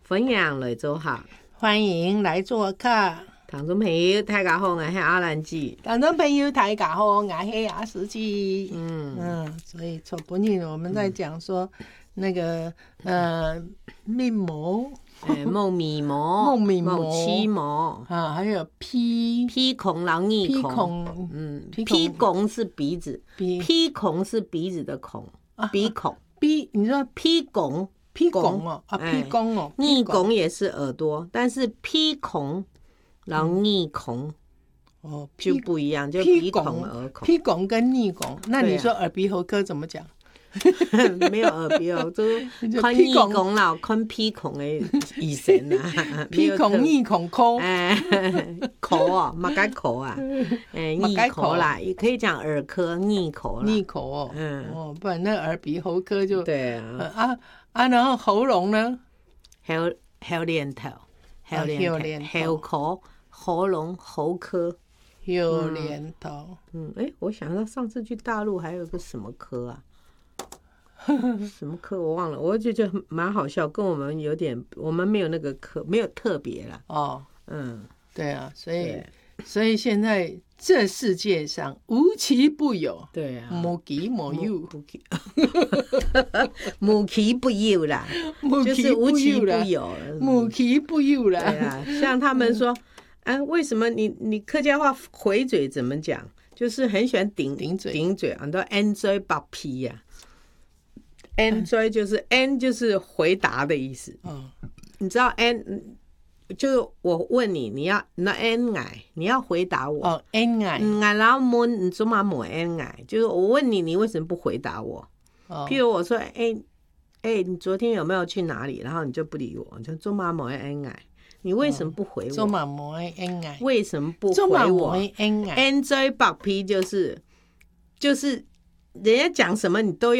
分享来做客， 欢迎来做客。 听众朋友大家好，我是阿兰姐。 听众朋友大家好，我是阿司机。所以从本日我们在讲说那个面膜。 木面膜、木漆膜啊，还有披孔、老耳孔，披孔是鼻子，披孔是鼻子的孔，鼻孔。 你说披孔哦， 披孔哦， 耳孔也是耳朵，但是披孔、老耳孔哦就不一样，就鼻孔、耳孔。 披孔跟耳孔，那你说耳鼻喉科怎么讲？ 没有耳鼻喉，就是看耳孔啦，看鼻孔的医生啦。 鼻孔、耳孔、口， 口哦，马该口啊，耳口啦，也可以讲耳科、耳口啦。 耳口哦，不然那耳鼻喉科就对啊。 然后喉咙呢？ 喉连头，喉科、喉咙、喉科。 喉连头。 我想到上次去大陆还有个什么科啊？什么科我忘了，我就觉得蛮好笑，跟我们有点，我们没有那个科，没有特别啦。 对啊，所以现在这世界上无奇不有， 对啊， 无奇不有， 无奇不有啦，就是无奇不有， 无奇不有啦。 对啊，像他们说，为什么你客家话回嘴怎么讲？就是很喜欢顶嘴，很多 N 嘴爆皮呀。N 追就是 N 就是回答的意思。你知道 N 就我问你，你要那 N 矮，你要回答我。 N 矮， 然后问你做嘛摸 N 矮，就是我问你，你为什么不回答我？譬如我说，你昨天有没有去哪里？然后你就不理我，就做嘛摸 N 矮，你为什么不回我？ 做嘛摸 N 矮， 为什么不回我 ？N 追爆 P 就是人家讲什么你都要。